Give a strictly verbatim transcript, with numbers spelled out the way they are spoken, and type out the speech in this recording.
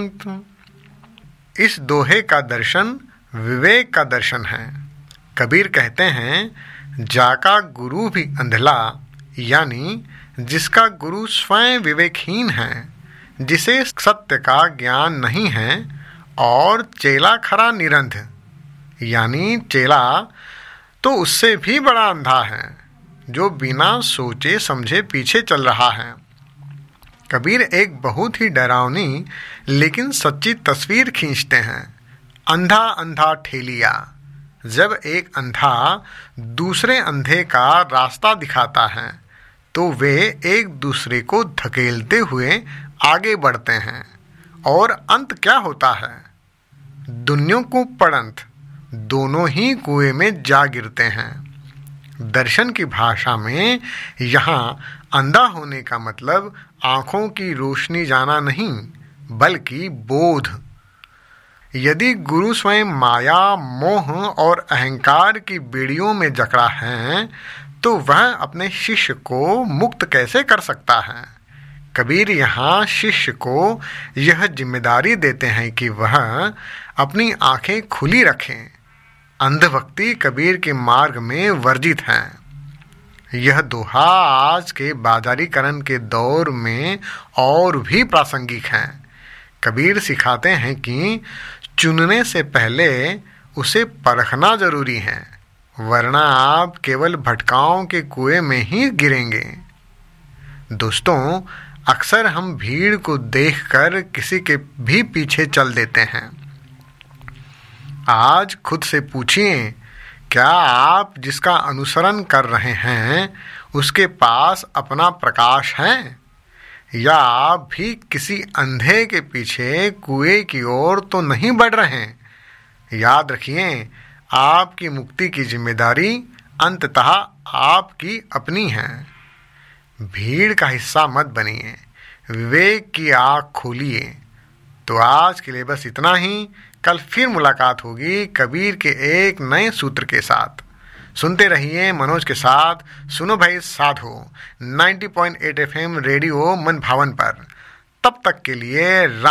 अंत। इस दोहे का दर्शन विवेक का दर्शन है। कबीर कहते हैं, जाका गुरु भी अंधला, यानी जिसका गुरु स्वयं विवेकहीन है, जिसे सत्य का ज्ञान नहीं है, और चेला खरा निरंध, यानी चेला तो उससे भी बड़ा अंधा है, जो बिना सोचे समझे पीछे चल रहा है। कबीर एक बहुत ही डरावनी लेकिन सच्ची तस्वीर खींचते हैं। अंधा अंधा ठेलिया। जब एक अंधा दूसरे अंधे का रास्ता दिखाता है तो वे एक दूसरे को धकेलते हुए आगे बढ़ते हैं, और अंत क्या होता है? दुनियों को पड़ंत, दोनों ही कुएं में जा गिरते हैं। दर्शन की भाषा में यहाँ अंधा होने का मतलब आँखों की रोशनी जाना नहीं, बल्कि बोध। यदि गुरु स्वयं माया, मोह और अहंकार की बेड़ियों में जकड़ा है, तो वह अपने शिष्य को मुक्त कैसे कर सकता है? कबीर यहाँ शिष्य को यह जिम्मेदारी देते हैं कि वह अपनी आंखें खुली रखें। अंधभक्ति कबीर के मार्ग में वर्जित है। यह दोहा आज के बाजारीकरण के दौर में और भी प्रासंगिक है। कबीर सिखाते हैं कि चुनने से पहले उसे परखना जरूरी है, वरना आप केवल भटकाओं के कुएं में ही गिरेंगे। दोस्तों, अक्सर हम भीड़ को देखकर किसी के भी पीछे चल देते हैं। आज खुद से पूछिए, क्या आप जिसका अनुसरण कर रहे हैं उसके पास अपना प्रकाश है, या आप भी किसी अंधे के पीछे कुएं की ओर तो नहीं बढ़ रहे हैं? याद रखिए, आपकी मुक्ति की जिम्मेदारी अंततः आपकी अपनी है। भीड़ का हिस्सा मत बनिए, विवेक की आँख खोलिए। तो आज के लिए बस इतना ही। कल फिर मुलाकात होगी कबीर के एक नए सूत्र के साथ। सुनते रहिए मनोज के साथ सुनो भाई साधो नब्बे पॉइंट आठ एफ एम रेडियो मन भावन पर। तब तक के लिए